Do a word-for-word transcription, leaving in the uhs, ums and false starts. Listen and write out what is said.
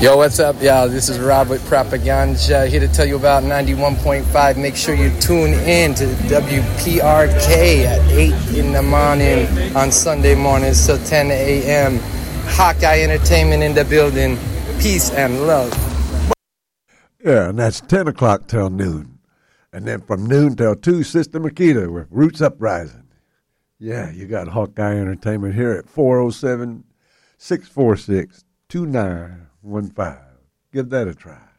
Yo, what's up, y'all? This is Rob with Propaganda, here to tell you about ninety-one point five. Make sure you tune in to W P R K at eight in the morning on Sunday mornings till ten a.m. Hawkeye Entertainment in the building. Peace and love. Yeah, and that's ten o'clock till noon. And then from noon till two, Sister Makita with Roots Uprising. Yeah, you got Hawkeye Entertainment here at four oh seven, six four six, two nine one five. Give that a try.